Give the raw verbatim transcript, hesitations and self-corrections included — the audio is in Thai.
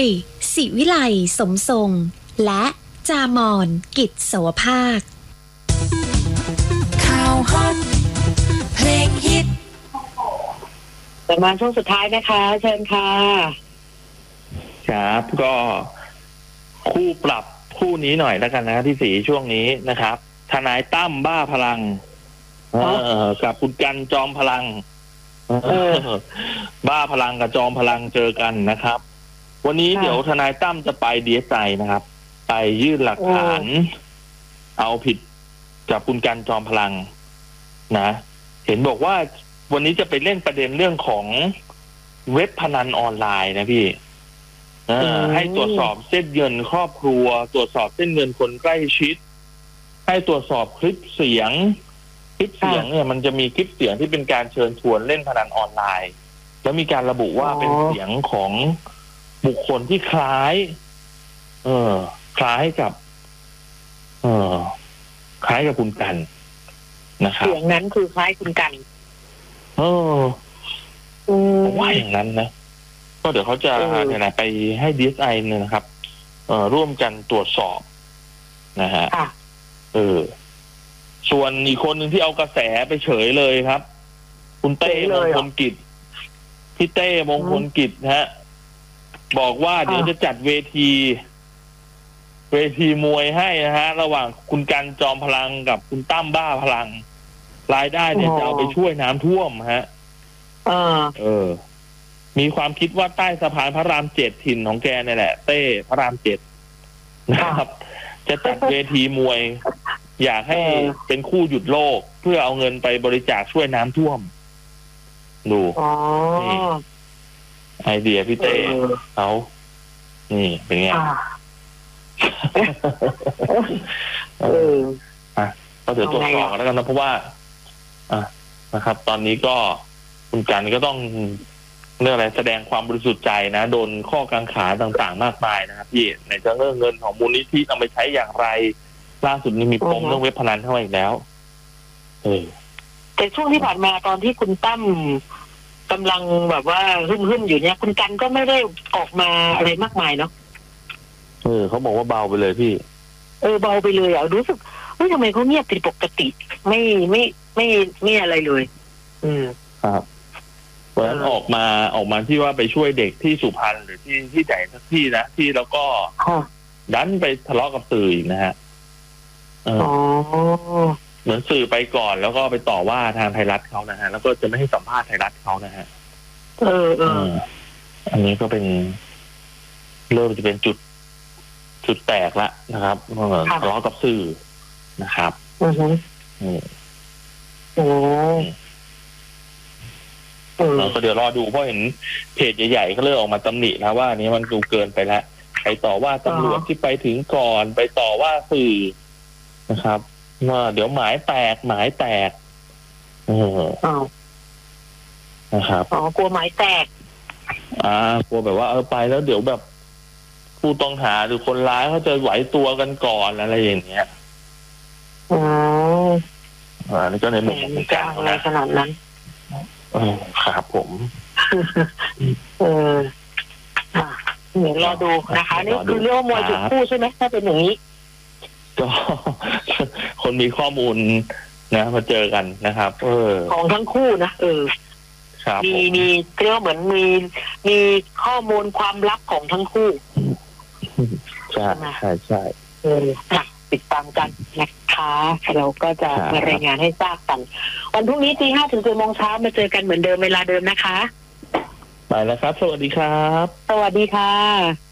ศิวิไลสมทรงและจามอนกิจสวภาคข่าวฮอตเพลงฮิตประมาณช่วงสุดท้ายนะคะเชิญค่ะครับก็คู่ปรับคู่นี้หน่อยแล้วกันนะพี่ศรีช่วงนี้นะครับทนายตั้มบ้าพลังเออกับคุณกันจอมพลังเออบ้าพลังกับจอมพลังเจอกันนะครับ วันนี้เดี๋ยวทนายตั้มจะไปดีเอสไอนะครับไปยื่นหลักฐานเอาผิดกับคุณกันจอมพลังนะเห็นบอกว่าวันนี้จะไปเล่นประเด็นเรื่องของเว็บพนันออนไลน์นะพี่ให้ตรวจสอบเส้นเงินครอบครัวตรวจสอบเส้นเงินคนใกล้ชิดให้ตรวจสอบคลิปเสียงคลิปเสียงเนี่ยมันจะมีคลิปเสียงที่เป็นการเชิญชวนเล่นพนันออนไลน์แล้วมีการระบุว่าเป็นเสียงของบุคคลที่คล้ายเออคล้ายกับเออคล้ายกับคุณกันนะครับเสียงนั้นคือคล้ายคุณกันเออผมว่าอย่างนั้นนะก็เดี๋ยวเขาจะเนี่ยไปให้ ดี เอส ไอ เนี่ยนะครับเอ่อร่วมกันตรวจสอบนะฮะเออส่วนอีกคนหนึ่งที่เอากระแสไปเฉยเลยครับคุณเต้มงคลกิจพี่เต้มงคลกิจฮะบอกว่าเดี๋ยวจะจัดเวทีเวทีมวยให้นะฮะระหว่างคุณกันจอมพลังกับคุณตั้มบ้าพลังรายได้เนี่ยจะเอาไปช่วยน้ำท่วมฮะเออมีความคิดว่าใต้สะพานพระรามเจ็ดถิ่นของแกเนี่ยแหละเต้พระรามเจ็ดนะครับจะจัดเวทีมวยอยากให้เป็นคู่หยุดโลกเพื่อเอาเงินไปบริจาคช่วยน้ำท่วมดูนี่ไอเดียพี่เต้เขานี่เป็นไงเอออ่ะก็เดี๋ยวตรวจสอบแล้วกันนะเพราะว่าอ่ะนะครับตอนนี้ก็คุณกันก็ต้องเรื่องอะไรแสดงความบริสุทธิ์ใจนะโดนข้อกังขาต่างๆมากมายนะครับพี่ในเรื่องเงินของมูลนิธินำไปใช้อย่างไรล่าสุดนี้มีปมเรื่องเว็บพนันเข้ามาอีกแล้วเออแต่ช่วงที่ผ่านมาตอนที่คุณตั้มกำลังแบบว่าหึ่มๆอยู่เนี่ยคุณกันก็ไม่ได้ออกมาอะไรมากมายเนาะเออเขาบอกว่าเบาไปเลยพี่เออเบาไปเลยอ่ะรู้สึกเฮ้ยทำไมเขาเงียบผิดปกติไม่ไม่ไม่ไม่อะไรเลยอืมครับวันนั้นออกมาออกมาที่ว่าไปช่วยเด็กที่สุพรรณหรือที่ที่ไหนสักที่นะที่แล้วก็ดันไปทะเลาะกับสื่ออีกนะฮะอ๋อเหมือนสื่อไปก่อนแล้วก็ไปต่อว่าทางไทยรัฐเขานะฮะแล้วก็จะไม่ให้สัมภาษณ์ไทยรัฐเขานะฮะเออเอออันนี้ก็เป็นเริ่มจะเป็นจุดจุดแตกละนะครับทะเลาะกับสื่อนะครับอือฮึโอ้เราก็เดี๋ยวรอดูเพราะเห็นเพจใหญ่ๆก็เริ่มออกมาตำหนิแล้วว่านี้มันดูเกินไปแล้วไปต่อว่าตำรวจที่ไปถึงก่อนไปต่อว่าสื่อนะครับว่าเดี๋ยวหมายแตกหมายแตกเออนะครับอ๋อกลัวหมายแตกอ่ากลัวแบบว่าเออไปแล้วเดี๋ยวแบบผู้ต้องหาหรือคนร้ายเขาจะไหวตัวกันก่อนอะไรอย่างเงี้ยอ๋ออ่านี่ก็ในมุมของการอะไรขนาดนั้นเออครับผมเออเดี๋ยวรอดูนะคะนี่คือเรื่องมวยจุดคู่ใช่ไหมถ้าเป็นอย่างนี้ก็คนมีข้อมูลนะมาเจอกันนะครับเออของทั้งคู่นะเออมีมีเรียกว่าเหมือนมีมีข้อมูลความลับของทั้งคู่ใช่ใช่ใช่เออติดตามกันนะคะเราก็จะมารายงานให้ทราบกันวันพรุ่งนี้ตีห้าถึงเจ็ดโมงเช้ามาเจอกันเหมือนเดิมเวลาเดิมนะคะไปแล้วครับสวัสดีครับสวัสดีค่ะ